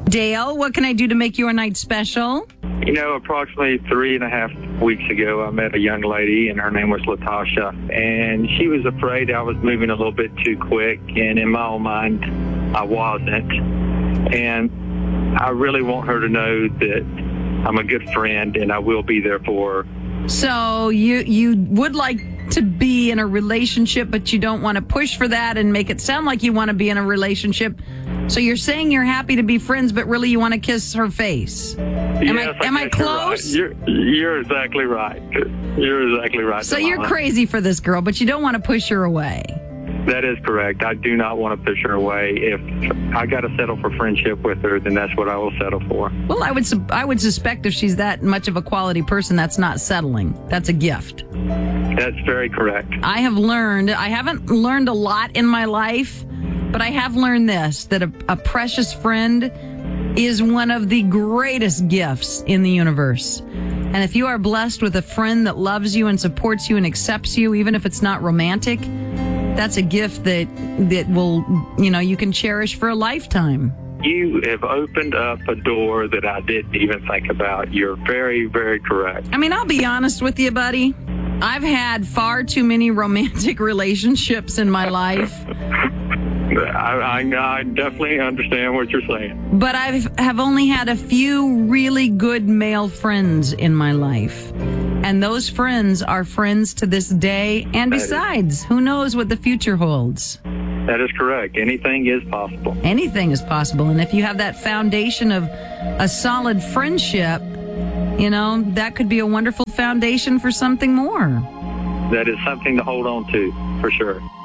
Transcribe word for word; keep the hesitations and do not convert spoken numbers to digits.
Dale, what can I do to make your night special? You know, approximately three and a half weeks ago, I met a young lady, and her name was Latasha, and she was afraid I was moving a little bit too quick, and in my own mind, I wasn't. And I really want her to know that I'm a good friend, and I will be there for her. So you you would like to be in a relationship, but you don't want to push for that and make it sound like you want to be in a relationship. So you're saying you're happy to be friends, but really you want to kiss her face. Am yes, I am I guess close? You're, right. you're you're exactly right. You're exactly right. So Delilah. you're crazy for this girl, but you don't want to push her away. That is correct. I do not want to push her away. If I got to settle for friendship with her, then that's what I will settle for. Well, I would su- I would suspect if she's that much of a quality person, that's not settling. That's a gift. That's very correct. I have learned, I haven't learned a lot in my life, but I have learned this, that a, a precious friend is one of the greatest gifts in the universe. And if you are blessed with a friend that loves you and supports you and accepts you, even if it's not romantic, that's a gift that that will, you know, you can cherish for a lifetime. You have opened up a door that I didn't even think about. You're very, very correct. I mean, I'll be honest with you, buddy. I've had far too many romantic relationships in my life. I, I, I definitely understand what you're saying. But I have only had a few really good male friends in my life. And those friends are friends to this day. And besides, who knows what the future holds? That is correct. Anything is possible. Anything is possible. And if you have that foundation of a solid friendship, you know, that could be a wonderful foundation for something more. That is something to hold on to, for sure.